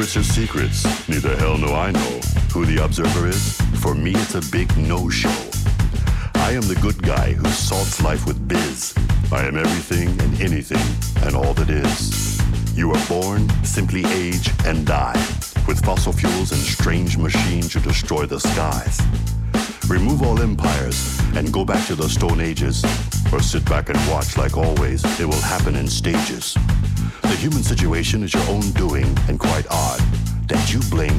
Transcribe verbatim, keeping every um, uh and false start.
Secrets are secrets. Neither hell nor I know who the observer is. For me, it's a big no-show. I am the good guy who salts life with biz. I am everything and anything and all that is. You are born, simply age and die, with fossil fuels and strange machines to destroy the skies. Remove all empires and go back to the Stone Ages, or sit back and watch like always. It will happen in stages. The human situation is your own doing, and quite odd that you blame